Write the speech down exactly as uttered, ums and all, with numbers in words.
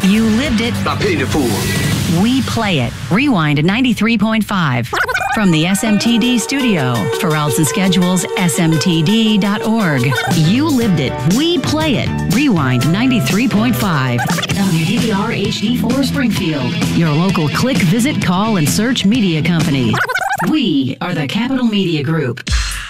You lived it. I pity the fool. We play it. Rewind ninety-three point five. From the S M T D studio. For routes and schedules, S M T D dot org. You lived it. We play it. Rewind ninety-three point five. W D V R H D four Springfield. Your local click, visit, call, and search media company. We are the Capital Media Group.